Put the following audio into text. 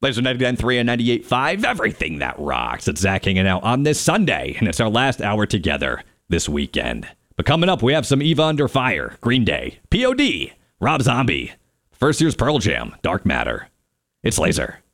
Laser 99.3 and 98.5, everything that rocks. It's Zach hanging out on this Sunday, and it's our last hour together this weekend. But coming up, we have some Eva Under Fire, Green Day, POD, Rob Zombie, first year's Pearl Jam, Dark Matter. It's Laser.